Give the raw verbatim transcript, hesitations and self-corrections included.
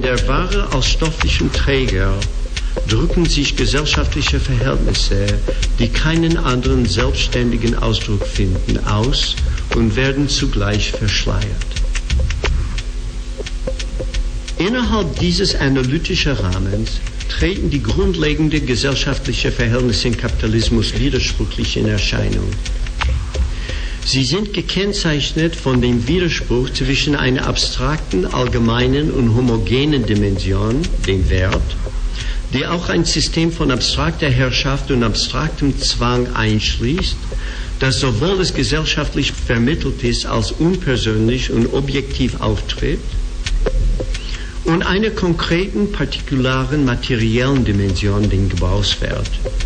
der Ware als stofflichen Träger drücken sich gesellschaftliche Verhältnisse, die keinen anderen selbstständigen Ausdruck finden, aus und werden zugleich verschleiert. Innerhalb dieses analytischen Rahmens treten die grundlegenden gesellschaftlichen Verhältnisse im Kapitalismus widersprüchlich in Erscheinung. Sie sind gekennzeichnet von dem Widerspruch zwischen einer abstrakten, allgemeinen und homogenen Dimension, dem Wert, die auch ein System von abstrakter Herrschaft und abstraktem Zwang einschließt, das sowohl als gesellschaftlich vermittelt ist als unpersönlich und objektiv auftritt, und einer konkreten, partikularen, materiellen Dimension, den Gebrauchswert.